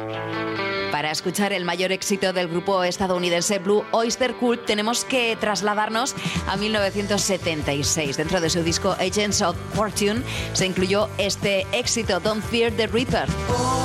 Para escuchar el mayor éxito del grupo estadounidense Blue Oyster Cult tenemos que trasladarnos a 1976. Dentro de su disco Agents of Fortune se incluyó este éxito, Don't Fear the Reaper.